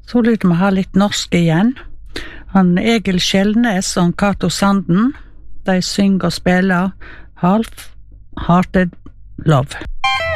Så vil vi ha litt norsk igjen. Han Egil Skjelnes og Cato Sanden, de synger og spiller Half Hearted Love.